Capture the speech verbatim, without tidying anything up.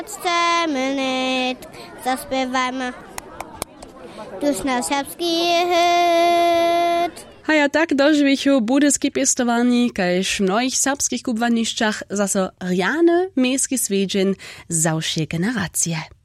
Chcemy nyt, zaśpiewajmy tuż na serbski hit. A ja tak dożywichu budyski pestowani, kajż w mnogich serbskich kubwaniszczach zaso rjane miejski swiedzin zawsze generacje.